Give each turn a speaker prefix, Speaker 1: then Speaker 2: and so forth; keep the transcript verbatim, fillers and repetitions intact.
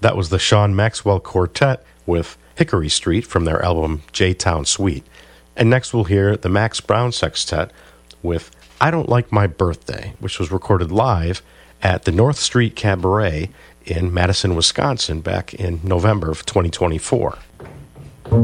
Speaker 1: That was the Sean Maxwell Quartet with Hickory Street from their album J-Town Suite. And next we'll hear the Max Brown Sextet with I Don't Like My Birthday, which was recorded live at the North Street Cabaret in Madison, Wisconsin back in November of twenty twenty-four.